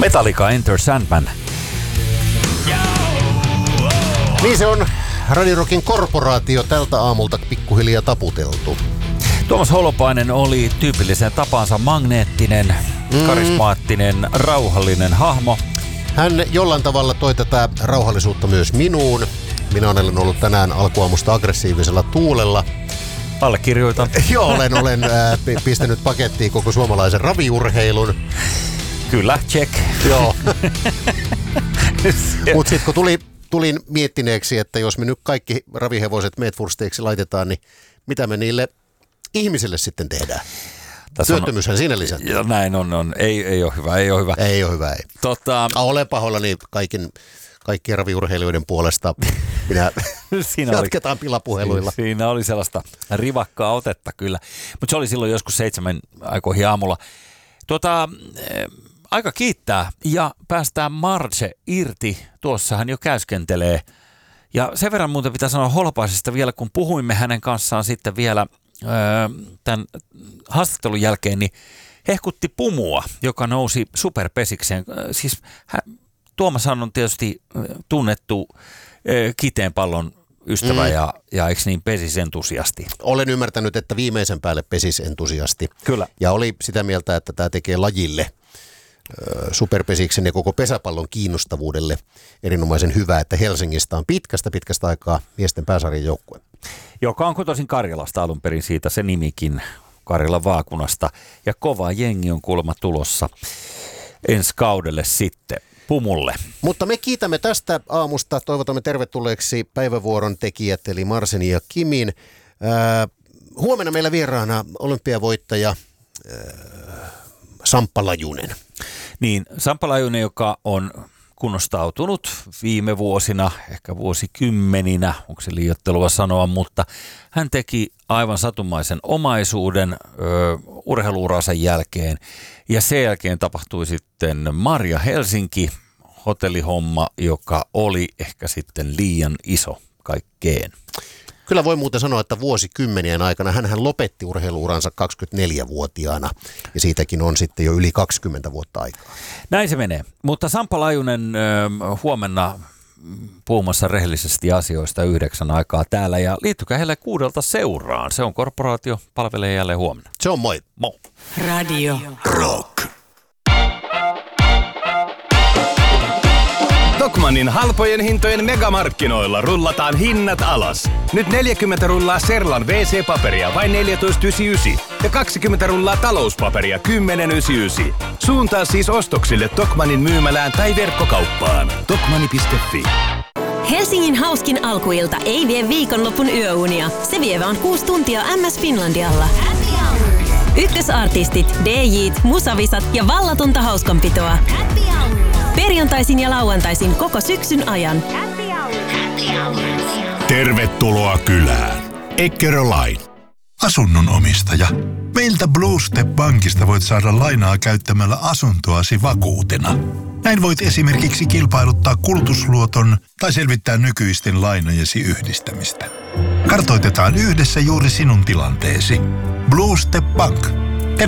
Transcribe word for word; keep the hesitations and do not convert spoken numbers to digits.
Metallica Enter Sandman. Niin se on Radio Rockin korporaatio tältä aamulta pikkuhiljaa taputeltu. Tuomas Holopainen oli tyypilliseen tapaansa magneettinen, mm. karismaattinen, rauhallinen hahmo. Hän jollain tavalla toi tätä rauhallisuutta myös minuun. Minä olen ollut tänään alkuaamusta aggressiivisella tuulella. Allekirjoitan. Joo, olen, olen äh, pistänyt pakettiin koko suomalaisen raviurheilun. Kyllä, check. Joo. Mutta sitten kun tuli, tulin miettineeksi, että jos me nyt kaikki ravihevoset meetfursteiksi laitetaan, niin mitä me niille ihmisille sitten tehdään? Tässä työttömyyshän on, siinä lisääntyy. Ja näin on, on. Ei, ei ole hyvä, ei ole hyvä. Ei ole hyvä, ei. Tota... Olen pahoillani kaikin, kaikkien raviurheilijoiden puolesta. Minä siinä jatketaan oli, pilapuheluilla. Siinä oli sellaista rivakkaa otetta kyllä. Mutta se oli silloin joskus seitsemän aikoihin aamulla. Tota, aika kiittää ja päästään Marge irti. Tuossa hän jo käyskentelee. Ja sen verran muuten pitää sanoa Holopaisesta vielä, kun puhuimme hänen kanssaan sitten vielä öö, tämän haastattelun jälkeen, niin hehkutti Pumua, joka nousi superpesikseen. Siis hän, Tuomashan on tietysti tunnettu öö, kiteen pallon ystävä mm. ja, ja eikö niin pesisentusiasti? Olen ymmärtänyt, että viimeisen päälle pesisentusiasti. Kyllä. Ja oli sitä mieltä, että tämä tekee lajille, superpesiksen ja koko pesäpallon kiinnostavuudelle erinomaisen hyvä, että Helsingistä on pitkästä pitkästä aikaa miesten pääsarjan joukkue. Joka on kotoisin Karjalasta alun perin, siitä se nimikin, Karjalan vaakunasta. Ja kova jengi on kuulemma tulossa ensi kaudelle sitten Pumulle. Mutta me kiitämme tästä aamusta, toivotamme tervetulleeksi päivävuoron tekijät eli Marsen ja Kimin. Äh, huomenna meillä vieraana olympiavoittaja äh, Samppa Lajunen. Niin, Samppa Lajunen, joka on kunnostautunut viime vuosina, ehkä vuosikymmeninä, onko se liioittelua sanoa, mutta hän teki aivan satumaisen omaisuuden ö, urheiluuransa jälkeen. Ja sen jälkeen tapahtui sitten Marja Helsinki, hotellihomma, joka oli ehkä sitten liian iso kaikkeen. Kyllä voi muuten sanoa, että vuosikymmenien aikana hänhän lopetti urheiluuransa kaksikymmentäneljävuotiaana ja siitäkin on sitten jo yli kaksikymmentä vuotta aikaa. Näin se menee, mutta Samppa Lajunen ö, huomenna puhumassa rehellisesti asioista yhdeksän aikaa täällä ja liittykää heille kuudelta seuraan. Se on korporaatio, palvelee jälleen huomenna. Se on moi. Moi. Radio Rock. Tokmannin halpojen hintojen megamarkkinoilla rullataan hinnat alas. Nyt neljäkymmentä rullaa Serlan wee see-paperia vain neljätoista yhdeksänkymmentäyhdeksän ja kaksikymmentä rullaa talouspaperia kymmenen yhdeksänkymmentäyhdeksän. Suuntaa siis ostoksille Tokmannin myymälään tai verkkokauppaan. Tokmanni piste fi. Helsingin hauskin alkuilta ei vie viikonlopun yöunia. Se vie vaan kuusi tuntia M S Finlandialla. Ykkösartistit, D J:t, musavisat ja vallatonta hauskanpitoa. Perjantaisin ja lauantaisin koko syksyn ajan. Tervetuloa kylään. Eckerö-Line. Asunnon omistaja. Meiltä Blue Step Bankista voit saada lainaa käyttämällä asuntoasi vakuutena. Näin voit esimerkiksi kilpailuttaa kulutusluoton tai selvittää nykyisten lainojesi yhdistämistä. Kartoitetaan yhdessä juuri sinun tilanteesi. Blue Step Bank.